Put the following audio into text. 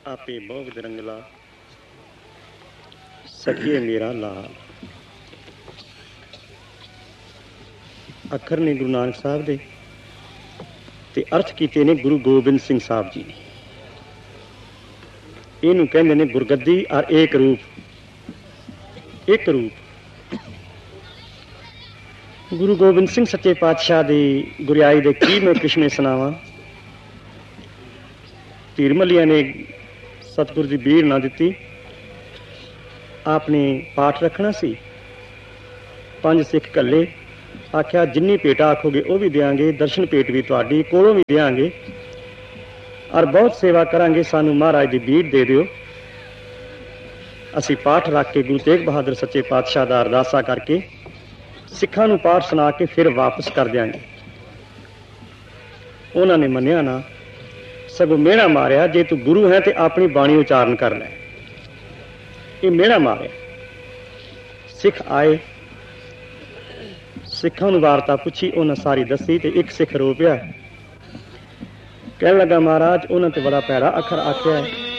आपे भोग रंगला सखिए मेरा लाल। अखर ने गुरु नानक साहब दे ते अर्थ कीते ने गुरु गोबिंद सिंह साहब जी ने। इनू कहंदे ने गुरगद्दी और एक रूप। एक रूप गुरु गोबिंद सिंह सच्चे पातशाह दी गुरियाई दे की मैं किशमें सुनावा। तीरमलिया ने सतगुरु की बीड़ ना दी। आपने पाठ रखना सी। 5 सिख कले आख्या जिन्नी भेटा आखोगे वह भी देंगे, दर्शन भेट भी तुहाडी कोलों भी देंगे और बहुत सेवा करांगे। सानू महाराज की बीड़ दे दिओ। असी पाठ रख के गुरु तेग बहादुर सच्चे पातशाह दा अरदासा करके सिखां नू पाठ सुना के फिर वापस कर देंगे। उन्होंने मन्निया ना, सगों मेहना मारिया जे तू गुरु है तो अपनी बाणी उचारण कर लै। ये मेहना मारिया। सिख आए, सिखां नू वारता पुछी, उन्हें सारी दसी तो एक सिख रो पिया। कहने लगा महाराज उन्होंने तो बड़ा भैड़ा अखर आख्या है।